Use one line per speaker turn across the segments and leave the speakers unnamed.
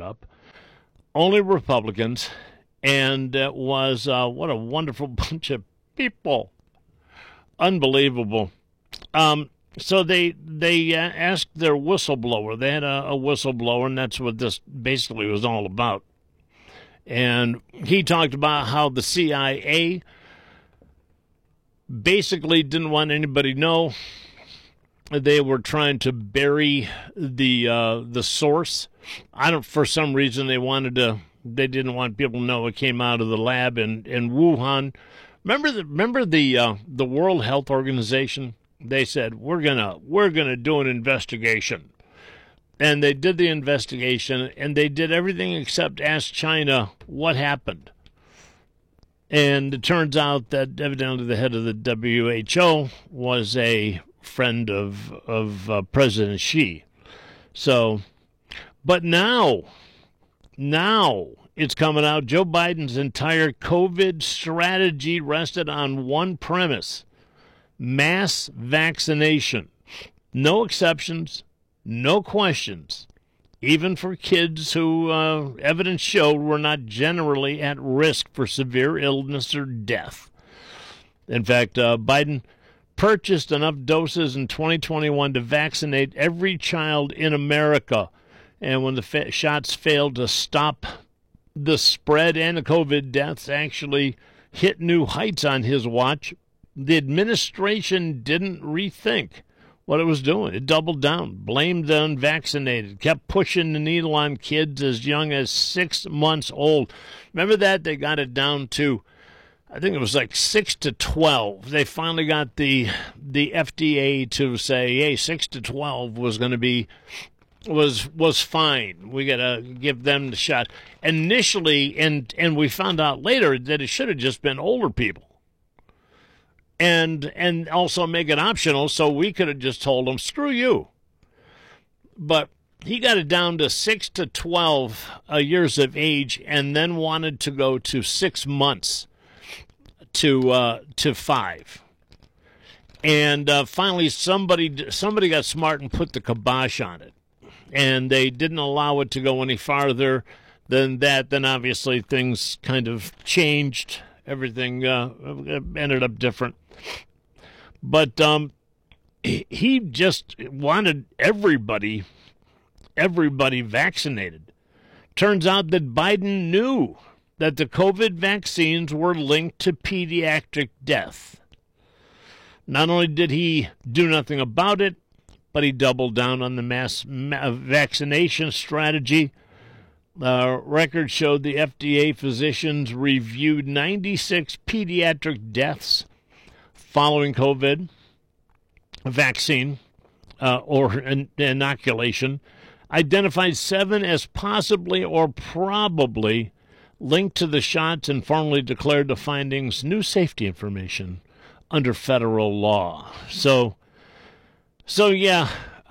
up. Only Republicans, and it was what a wonderful bunch of people. Unbelievable. So they asked their whistleblower. They had a whistleblower, and that's what this basically was all about. And he talked about how the CIA basically didn't want anybody to know. They were trying to bury the source. For some reason they didn't want people to know it came out of the lab in Wuhan. Remember the World Health Organization? They said we're gonna do an investigation. And they did the investigation, and they did everything except ask China what happened. And it turns out that evidently the head of the WHO was a friend of President Xi. So, but now it's coming out. Joe Biden's entire COVID strategy rested on one premise: mass vaccination. No exceptions. No questions, even for kids who evidence showed were not generally at risk for severe illness or death. In fact, Biden purchased enough doses in 2021 to vaccinate every child in America. And when the shots failed to stop the spread and the COVID deaths actually hit new heights on his watch, the administration didn't rethink what it was doing. It doubled down, blamed the unvaccinated, kept pushing the needle on kids as young as 6 months old. Remember that? They got it down to, I think it was like 6 to 12. They finally got the FDA to say, hey, 6 to 12 was going to be, was fine. We got to give them the shot. Initially, and we found out later that it should have just been older people. And also make it optional, so we could have just told them, screw you. But he got it down to 6 to 12 years of age, and then wanted to go to 6 months to 5. And finally, somebody got smart and put the kibosh on it, and they didn't allow it to go any farther than that. Then obviously things kind of changed. Everything ended up different. But he just wanted everybody vaccinated. Turns out that Biden knew that the COVID vaccines were linked to pediatric death. Not only did he do nothing about it, but he doubled down on the mass vaccination strategy. Records showed the FDA physicians reviewed 96 pediatric deaths following COVID vaccine or inoculation, identified 7 as possibly or probably linked to the shots, and formally declared the findings new safety information under federal law. So yeah,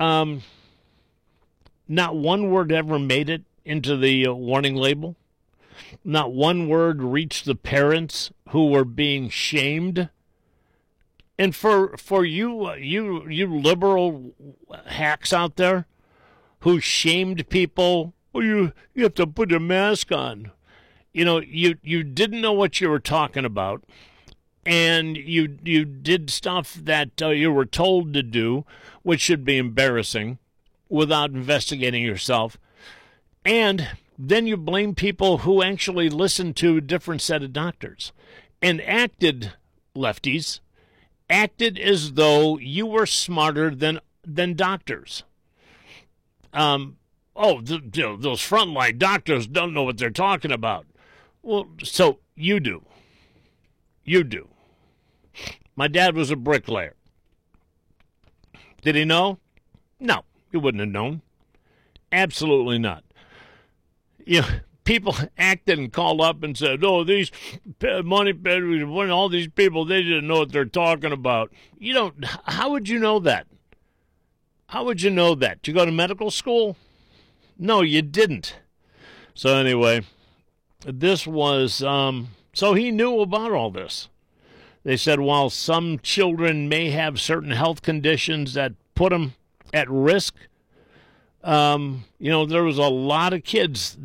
not one word ever made it into the warning label. Not one word reached the parents who were being shamed. And for you liberal hacks out there who shamed people, well, you have to put a mask on. You know, you didn't know what you were talking about, and you did stuff that you were told to do, which should be embarrassing, without investigating yourself. And then you blame people who actually listened to a different set of doctors and lefties, acted as though you were smarter than doctors. Those frontline doctors don't know what they're talking about. Well, so you do. You do. My dad was a bricklayer. Did he know? No, he wouldn't have known. Absolutely not. You know, people acted and called up and said, oh, these money, all these people, they didn't know what they're talking about. How would you know that? How would you know that? Did you go to medical school? No, you didn't. So anyway, this was, so he knew about all this. They said while some children may have certain health conditions that put them at risk, there was a lot of kids